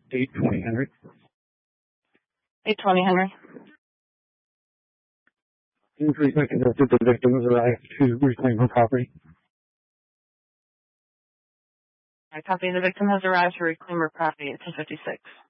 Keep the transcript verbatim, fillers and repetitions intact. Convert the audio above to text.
eight twenty Henry. eight twenty Henry. Injuries not conducted, the victim has arrived to reclaim her property. I copy. The victim has arrived to reclaim her property at ten fifty-six.